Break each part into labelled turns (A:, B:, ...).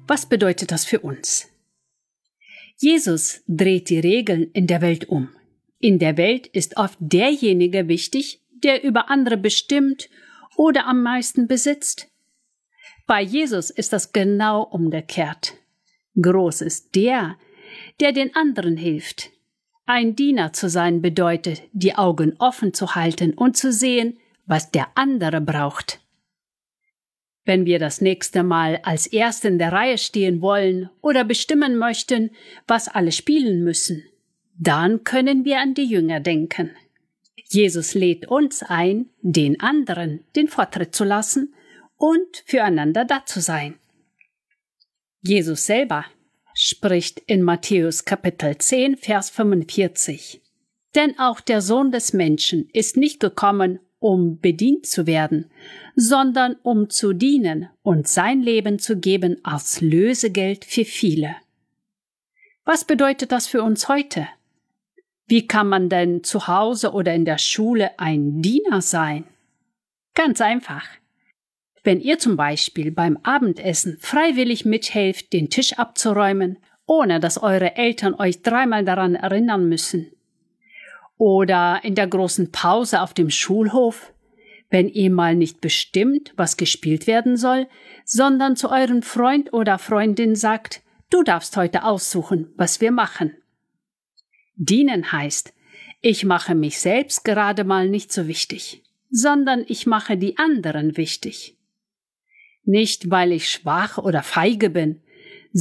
A: Was bedeutet das für uns? Jesus dreht die Regeln in der Welt um. In der Welt ist oft derjenige wichtig, der über andere bestimmt oder am meisten besitzt. Bei Jesus ist das genau umgekehrt. Groß ist der den anderen hilft. Ein Diener zu sein bedeutet, die Augen offen zu halten und zu sehen, was der andere braucht. Wenn wir das nächste Mal als Erste in der Reihe stehen wollen oder bestimmen möchten, was alle spielen müssen, dann können wir an die Jünger denken. Jesus lädt uns ein, den anderen den Vortritt zu lassen und füreinander da zu sein. Jesus selber spricht in Matthäus Kapitel 10, Vers 45. Denn auch der Sohn des Menschen ist nicht gekommen, um bedient zu werden, sondern um zu dienen und sein Leben zu geben als Lösegeld für viele. Was bedeutet das für uns heute? Wie kann man denn zu Hause oder in der Schule ein Diener sein? Ganz einfach. Wenn ihr zum Beispiel beim Abendessen freiwillig mithelft, den Tisch abzuräumen, ohne dass eure Eltern euch dreimal daran erinnern müssen. Oder in der großen Pause auf dem Schulhof, wenn ihr mal nicht bestimmt, was gespielt werden soll, sondern zu eurem Freund oder Freundin sagt, du darfst heute aussuchen, was wir machen. Dienen heißt, ich mache mich selbst gerade mal nicht so wichtig, sondern ich mache die anderen wichtig. Nicht, weil ich schwach oder feige bin,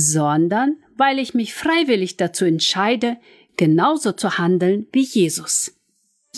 A: sondern weil ich mich freiwillig dazu entscheide, genauso zu handeln wie Jesus.